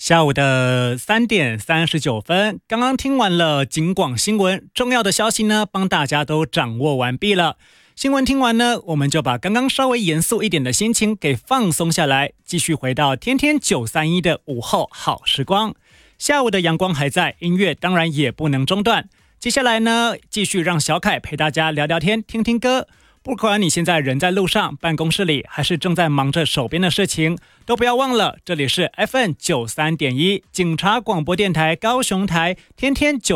下午的3:39，刚刚听完了警广新闻，重要的消息呢，帮大家都掌握完毕了。新闻听完呢，我们就把刚刚稍微严肃一点的心情给放松下来，继续回到天天931的午后好时光。下午的阳光还在，音乐当然也不能中断。接下来呢，继续让小凯陪大家聊聊天，听听歌。不管你现在人在路上、办公室里，还是正在忙着手边的事情，都不要忘了，这里是 FM93.1 警察广播电台高雄台，天天9